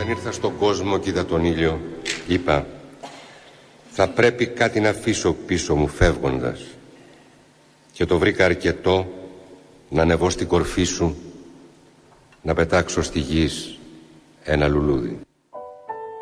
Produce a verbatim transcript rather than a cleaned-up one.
Όταν ήρθα στον κόσμο και είδα τον ήλιο, είπα, θα πρέπει κάτι να αφήσω πίσω μου φεύγοντας. Και το βρήκα αρκετό να ανεβώ στην κορφή σου, να πετάξω στη γης ένα λουλούδι.